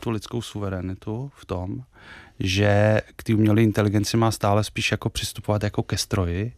tu lidskou suverenitu v tom, že k té umělé inteligenci má stále spíš jako přistupovat jako ke stroji.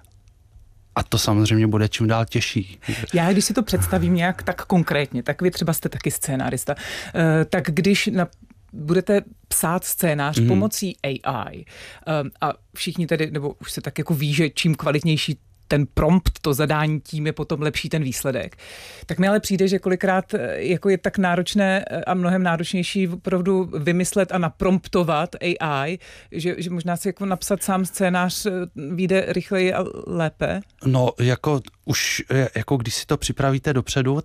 A to samozřejmě bude čím dál těžší. Já, když si to představím nějak tak konkrétně, tak vy třeba jste taky scénárista, tak když budete psát scénář pomocí AI a všichni tedy, nebo už se tak jako ví, že čím kvalitnější ten prompt, to zadání, tím je potom lepší ten výsledek. Tak mi ale přijde, že kolikrát jako je tak náročné a mnohem náročnější opravdu vymyslet a napromptovat AI, že možná si jako napsat sám scénář vyjde rychleji a lépe? No, jako už, jako když si to připravíte dopředu,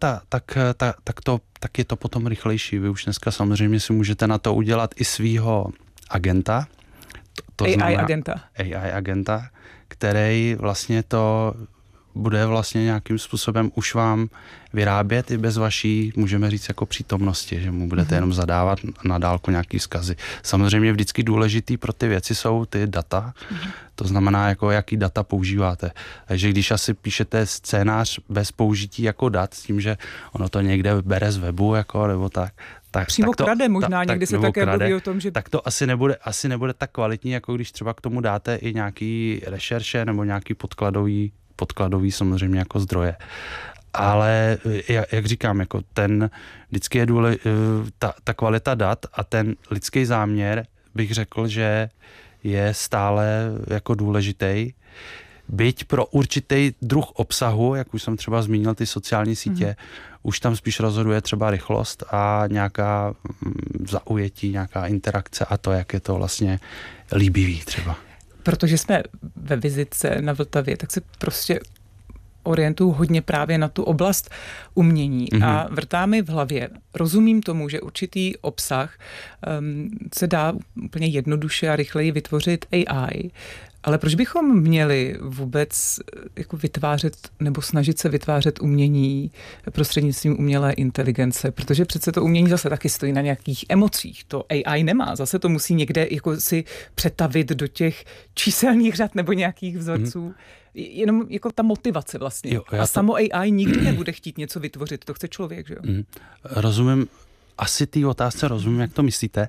tak je to potom rychlejší. Vy už dneska samozřejmě si můžete na to udělat i svýho agenta. AI agenta. AI agenta, který vlastně to bude vlastně nějakým způsobem už vám vyrábět i bez vaší, můžeme říct, jako přítomnosti, že mu budete jenom zadávat na dálku nějaký vzkazy. Samozřejmě vždycky důležitý pro ty věci jsou ty data, to znamená, jako jaký data používáte. Takže když asi píšete scénář bez použití jako dat, s tím, že ono to někde bere z webu, jako, nebo tak přímo tak krade možná, někdy se také mluví o tom, že... Tak to asi nebude tak kvalitní, jako když třeba k tomu dáte i nějaký rešerše nebo nějaký podkladový samozřejmě jako zdroje. Ale jak říkám, jako vždycky je ta kvalita dat a ten lidský záměr, bych řekl, že je stále jako důležitý. Byť pro určitý druh obsahu, jak už jsem třeba zmínil ty sociální sítě, už tam spíš rozhoduje třeba rychlost a nějaká zaujetí, nějaká interakce a to, jak je to vlastně líbivý třeba. Protože jsme ve vizitce na Vltavě, tak se prostě orientuju hodně právě na tu oblast umění a vrtá mi v hlavě. Rozumím tomu, že určitý obsah se dá úplně jednoduše a rychleji vytvořit AI, ale proč bychom měli vůbec jako vytvářet nebo snažit se vytvářet umění prostřednictvím umělé inteligence? Protože přece to umění zase taky stojí na nějakých emocích. To AI nemá. Zase to musí někde jako si přetavit do těch číselných řad nebo nějakých vzorců. Jenom jako ta motivace vlastně. A samo AI nikdy nebude chtít něco vytvořit. To chce člověk, že jo? Rozumím. Asi té otázce rozumím, jak to myslíte.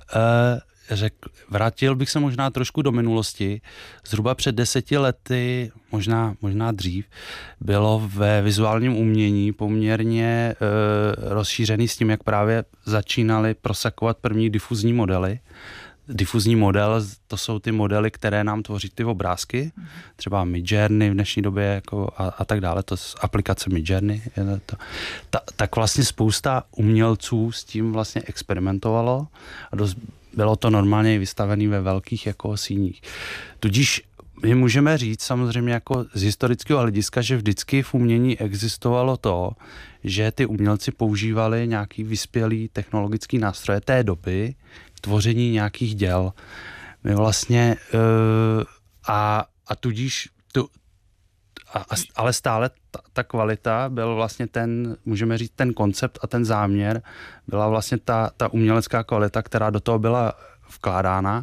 Vrátil bych se možná trošku do minulosti. Zhruba před 10 lety, možná dřív, bylo ve vizuálním umění poměrně rozšířený s tím, jak právě začínali prosakovat první difuzní modely. Difuzní model, to jsou ty modely, které nám tvoří ty obrázky, třeba Midjourney v dnešní době jako a tak dále, to je aplikace Midjourney. Tak vlastně spousta umělců s tím vlastně experimentovalo a bylo to normálně vystavené ve velkých jako síních. Tudíž my můžeme říct samozřejmě jako z historického hlediska, že vždycky v umění existovalo to, že ty umělci používali nějaký vyspělý technologický nástroje té doby k tvoření nějakých děl. My vlastně a tudíž ale stále ta kvalita byl vlastně můžeme říct, ten koncept a ten záměr byla vlastně ta umělecká kvalita, která do toho byla vkládána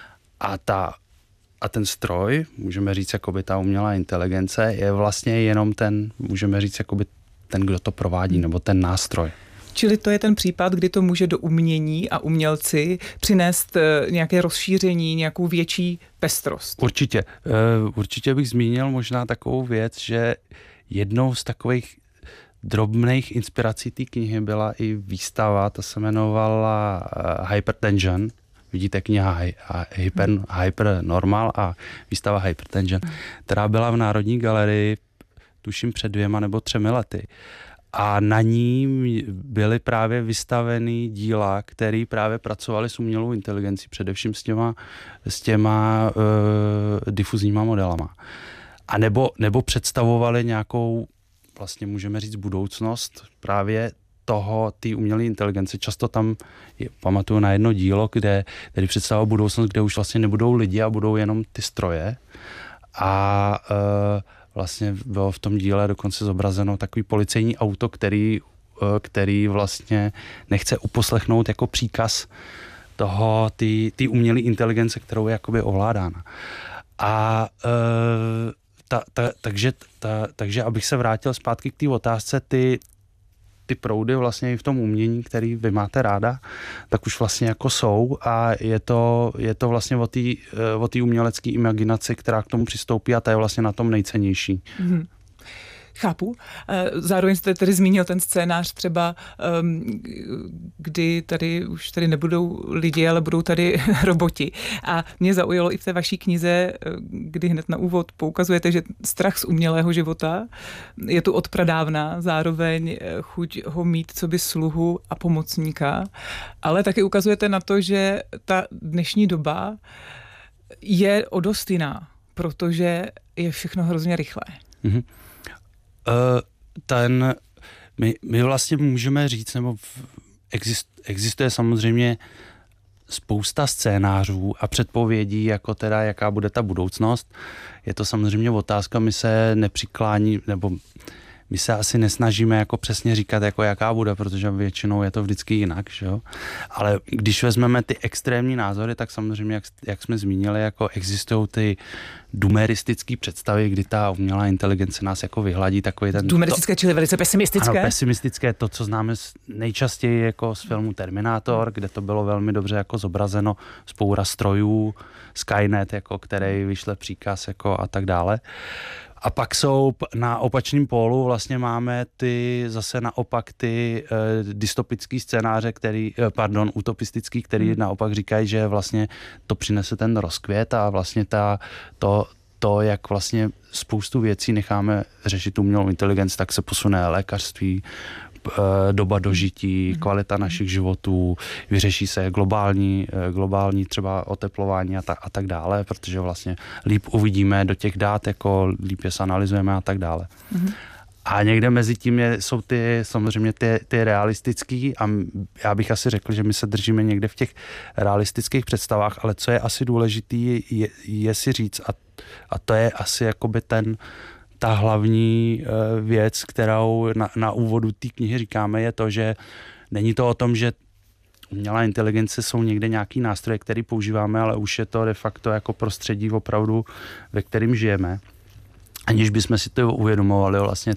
a ten stroj, můžeme říct, jakoby ta umělá inteligence je vlastně jenom můžeme říct, jakoby ten, kdo to provádí, nebo ten nástroj. Čili to je ten případ, kdy to může do umění a umělci přinést nějaké rozšíření, nějakou větší pestrost. Určitě bych zmínil možná takovou věc, že jednou z takových drobných inspirací té knihy byla i výstava, ta se jmenovala Hypertension. Vidíte kniha Hypernormal a výstava Hypertension, která byla v Národní galerii, tuším před 2 nebo 3 lety. A na ní byly právě vystaveny díla, které právě pracovaly s umělou inteligencí, především s těma difuzníma modelama. A nebo představovaly nějakou, vlastně můžeme říct, budoucnost právě té umělé inteligence. Často tam pamatuju na jedno dílo, který představuje budoucnost, kde už vlastně nebudou lidi a budou jenom ty stroje. A vlastně bylo v tom díle dokonce zobrazeno takový policejní auto, který vlastně nechce uposlechnout jako příkaz té umělé inteligence, kterou je jakoby ovládána. A takže abych se vrátil zpátky k té otázce, ty proudy vlastně i v tom umění, který vy máte ráda, tak už vlastně jako jsou a je to vlastně o té umělecké imaginaci, která k tomu přistoupí a ta je vlastně na tom nejcennější. Mm-hmm. Chápu. Zároveň jste tedy zmínil ten scénář třeba, kdy tady už tady nebudou lidi, ale budou tady roboti. A mě zaujalo i v té vaší knize, kdy hned na úvod poukazujete, že strach z umělého života je tu od pradávna, zároveň chuť ho mít coby sluhu a pomocníka, ale taky ukazujete na to, že ta dnešní doba je o dost jiná, protože je všechno hrozně rychlé. Mm-hmm. My vlastně můžeme říct, nebo existuje samozřejmě spousta scénářů a předpovědí, jako teda jaká bude ta budoucnost. Je to samozřejmě otázka, my se nepřiklání, nebo my se asi nesnažíme jako přesně říkat, jako jaká bude, protože většinou je to vždycky jinak, že jo? Ale když vezmeme ty extrémní názory, tak samozřejmě, jak jsme zmínili, jako existují ty dumeristické představy, kdy ta umělá inteligence nás jako vyhladí, takový ten... Dumeristické, čili velice pesimistické? Ano, pesimistické, to, co známe nejčastěji jako z filmu Terminátor, kde to bylo velmi dobře jako zobrazeno, spoura strojů, Skynet, jako, který vyšle příkaz jako a tak dále. A pak jsou na opačném pólu vlastně máme zase naopak ty dystopický scénáře, utopistický, který naopak říkají, že vlastně to přinese ten rozkvět a vlastně to, jak vlastně spoustu věcí necháme řešit umělou inteligenci, tak se posune lékařství, doba dožití, kvalita našich životů, vyřeší se globální třeba oteplování a tak dále, protože vlastně líp uvidíme do těch dát, jako líp je analyzujeme a tak dále. Mm-hmm. A někde mezi tím jsou samozřejmě ty realistický a já bych asi řekl, že my se držíme někde v těch realistických představách, ale co je asi důležitý, je si říct a to je asi jakoby ta hlavní věc, kterou na úvodu té knihy říkáme, je to, že není to o tom, že umělá inteligence jsou někde nějaký nástroje, který používáme, ale už je to de facto jako prostředí opravdu, ve kterém žijeme. Aniž bychom si to uvědomovali, vlastně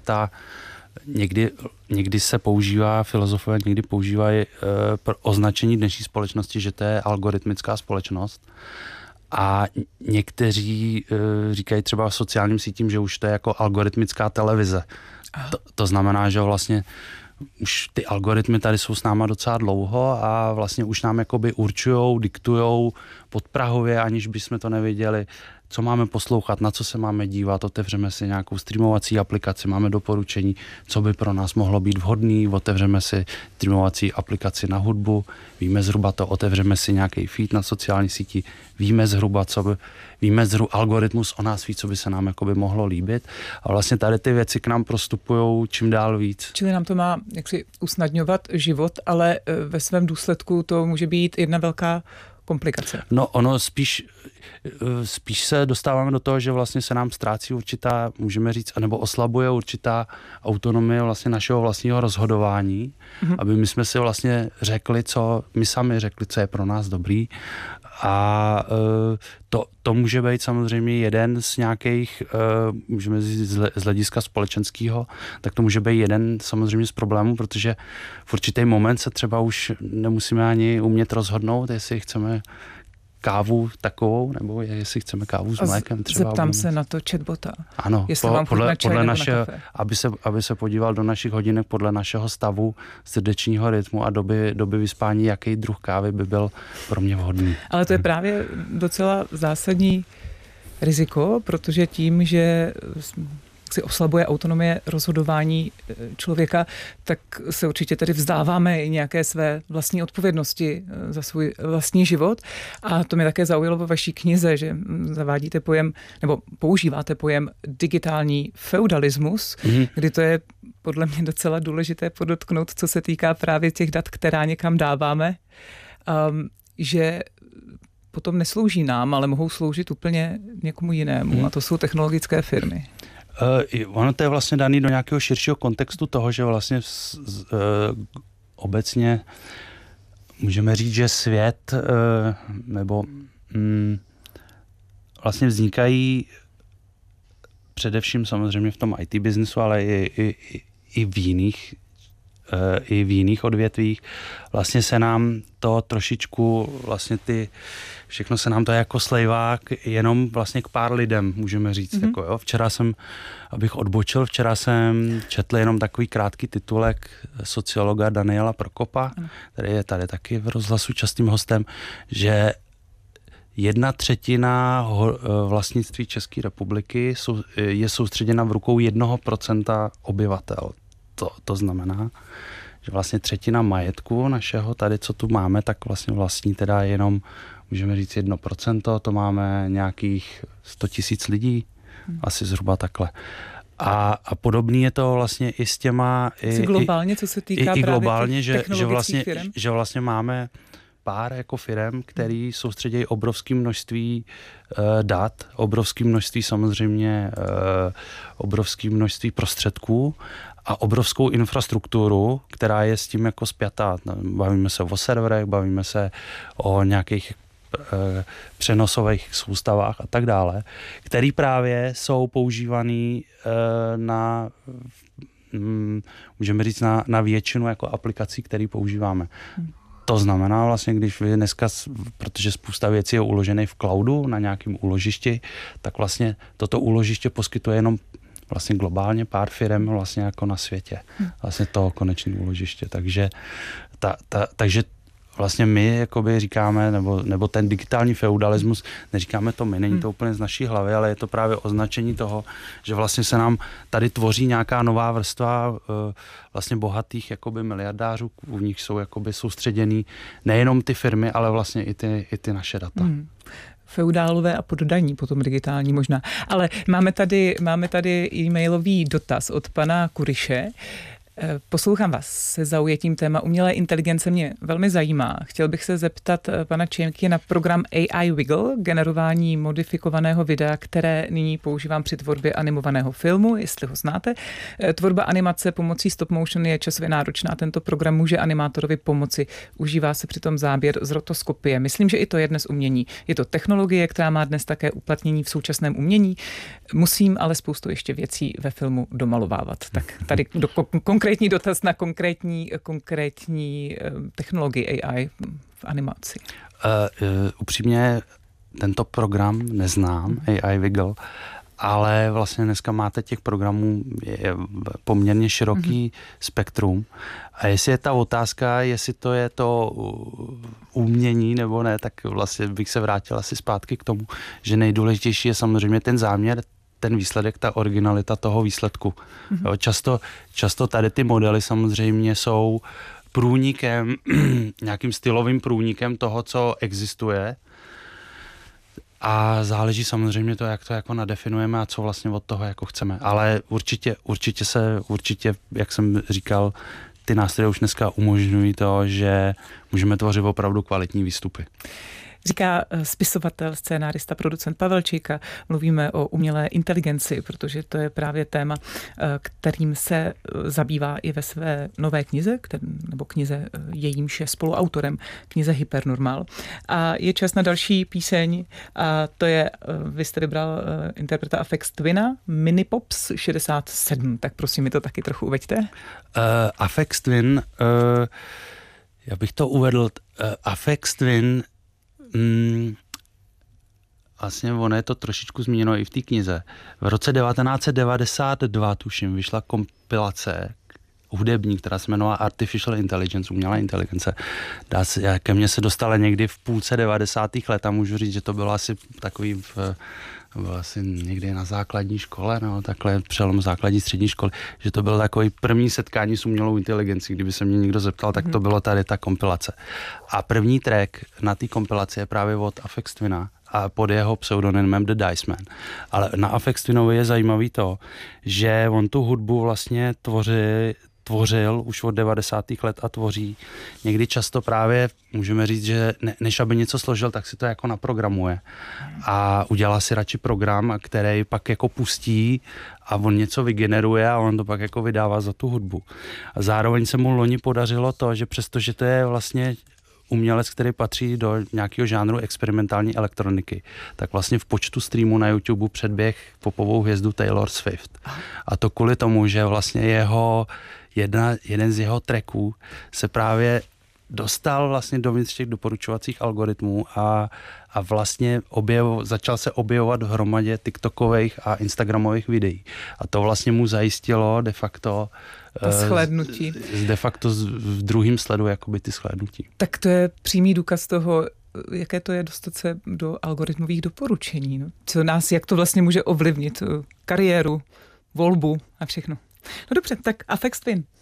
někdy se používá, filozofové někdy používají pro označení dnešní společnosti, že to je algoritmická společnost. A někteří říkají třeba sociálním sítím, že už to je jako algoritmická televize. To znamená, že vlastně už ty algoritmy tady jsou s náma docela dlouho a vlastně už nám jakoby určujou, diktujou podprahově, aniž bychom to nevěděli, co máme poslouchat, na co se máme dívat, otevřeme si nějakou streamovací aplikaci, máme doporučení, co by pro nás mohlo být vhodný, otevřeme si streamovací aplikaci na hudbu, víme zhruba to, otevřeme si nějaký feed na sociální síti, víme zhruba, algoritmus o nás ví, co by se nám jakoby mohlo líbit a vlastně tady ty věci k nám prostupujou čím dál víc. Čili nám to má jaksi usnadňovat život, ale ve svém důsledku to může být jedna velká komplikace. No ono spíš se dostáváme do toho, že vlastně se nám ztrácí určitá, můžeme říct, nebo oslabuje určitá autonomie vlastně našeho vlastního rozhodování, aby my jsme si vlastně řekli, co je pro nás dobrý. A to může být samozřejmě jeden z nějakých, můžeme říct z hlediska společenského, tak to může být jeden samozřejmě z problémů, protože v určitý moment se třeba už nemusíme ani umět rozhodnout, jestli chceme kávu takovou, nebo jestli chceme kávu s mlékem třeba. Zeptám se na to chatbota. Ano, podle našeho, aby se podíval do našich hodinek podle našeho stavu, srdečního rytmu a doby vyspání, jaký druh kávy by byl pro mě vhodný. Ale to je právě docela zásadní riziko, protože tím, že si oslabuje autonomie rozhodování člověka, tak se určitě tedy vzdáváme i nějaké své vlastní odpovědnosti za svůj vlastní život. A to mě také zaujalo ve vaší knize, že zavádíte pojem, nebo používáte pojem digitální feudalismus, kdy to je podle mě docela důležité podotknout, co se týká právě těch dat, která někam dáváme, že potom neslouží nám, ale mohou sloužit úplně někomu jinému. A to jsou technologické firmy. Ono to je vlastně daný do nějakého širšího kontextu toho, že vlastně obecně můžeme říct, že svět nebo vlastně vznikají především samozřejmě v tom IT biznesu, ale i v jiných i v jiných odvětvích. Vlastně se nám to trošičku, vlastně všechno se nám to jako slejvá jenom vlastně k pár lidem, můžeme říct. Jako, jo. Včera jsem četl jenom takový krátký titulek sociologa Daniela Prokopa, který je tady taky v rozhlasu častým hostem, že 1/3 vlastnictví České republiky je soustředěna v rukou 1% obyvatel. To znamená, že vlastně 1/3 majetku našeho tady, co tu máme, tak vlastně vlastní teda jenom, můžeme říct 1%, to máme nějakých 100 000 lidí, asi zhruba takhle. A podobný je to vlastně i s těma... globálně, co se týká i právě globálně, že vlastně máme pár jako firem, který soustředějí obrovské množství dat, obrovské množství samozřejmě, obrovské množství prostředků a obrovskou infrastrukturu, která je s tím jako spjatá. Bavíme se o serverech, bavíme se o nějakých přenosových soustavách a tak dále, který právě jsou používaný můžeme říct na většinu jako aplikací, které používáme. To znamená vlastně, když vy dneska, protože spousta věcí je uložené v cloudu na nějakém úložišti, tak vlastně toto úložiště poskytuje jenom vlastně globálně pár firem vlastně jako na světě. Vlastně to konečné úložiště. Takže vlastně my jakoby říkáme, nebo ten digitální feudalismus, neříkáme to my, není to úplně z naší hlavy, ale je to právě označení toho, že vlastně se nám tady tvoří nějaká nová vrstva vlastně bohatých jakoby miliardářů, u nich jsou jakoby soustředěný nejenom ty firmy, ale vlastně i ty naše data. Feudálové a poddaní, potom digitální možná. Ale máme tady e-mailový dotaz od pana Kuriše. Poslouchám vás se zaujetím téma umělé inteligence, mě velmi zajímá. Chtěl bych se zeptat pana Čejmky na program AI Wiggle, generování modifikovaného videa, které nyní používám při tvorbě animovaného filmu, jestli ho znáte. Tvorba animace pomocí stop motion je časově náročná. Tento program může animátorovi pomoci. Užívá se přitom záběr z rotoskopie. Myslím, že i to je dnes umění. Je to technologie, která má dnes také uplatnění v současném umění. Musím ale spoustu ještě věcí ve filmu domalovávat. Tak tady konkrétní dotaz na konkrétní technologii AI v animaci. Upřímně tento program neznám, AI Wiggle, ale vlastně dneska máte těch programů je poměrně široký spektrum. A jestli je ta otázka, jestli to je to umění nebo ne, tak vlastně bych se vrátil asi zpátky k tomu, že nejdůležitější je samozřejmě ten záměr, ten výsledek, ta originalita toho výsledku. Jo, často tady ty modely samozřejmě jsou průnikem, nějakým stylovým průnikem toho, co existuje. A záleží samozřejmě to, jak to jako nadefinujeme a co vlastně od toho jako chceme. Ale určitě, jak jsem říkal, ty nástroje už dneska umožňují to, že můžeme tvořit opravdu kvalitní výstupy. Říká spisovatel, scénárista, producent Pavel Čejka. Mluvíme o umělé inteligenci, protože to je právě téma, kterým se zabývá i ve své nové knize, nebo knize jejímž je spoluautorem, knize Hypernormál. A je čas na další píseň a to je, vy jste vybral interpreta Aphex Twina, Minipops 67, tak prosím mi to taky trochu uveďte. Aphex Twin, já bych to uvedl, Aphex Twin vlastně ono je to trošičku zmíněno i v té knize. V roce 1992, tuším, vyšla kompilace hudební, která se jmenovala Artificial Intelligence, umělá inteligence. Ke mně se dostala někdy v půlce 90. let a můžu říct, že to bylo asi takový bylo asi někdy na základní škole, no, takhle přelom základní střední školy, že to bylo takový první setkání s umělou inteligencí. Kdyby se mě někdo zeptal, tak to bylo tady ta kompilace. A první track na té kompilaci je právě od Aphex Twina a pod jeho pseudonymem The Dice Man. Ale na Aphex Twinovi je zajímavý to, že on tu hudbu vlastně tvořil už od 90. let a tvoří. Někdy často právě můžeme říct, že než aby něco složil, tak si to jako naprogramuje. A udělá si radši program, který pak jako pustí a on něco vygeneruje a on to pak jako vydává za tu hudbu. A zároveň se mu loni podařilo to, že přestože to je vlastně umělec, který patří do nějakého žánru experimentální elektroniky, tak vlastně v počtu streamů na YouTube předběh popovou hvězdu Taylor Swift. A to kvůli tomu, že vlastně jeden z jeho tracků se právě dostal vlastně dovnitř těch doporučovacích algoritmů a vlastně začal se objevovat v hromadě TikTokových a Instagramových videí. A to vlastně mu zajistilo de facto shlédnutí. De facto v druhém sledu jakoby ty shlédnutí. Tak to je přímý důkaz toho, jaké to je dostat se do algoritmových doporučení. No. Jak to vlastně může ovlivnit kariéru, volbu a všechno. No dobře, tak Aphex Twin.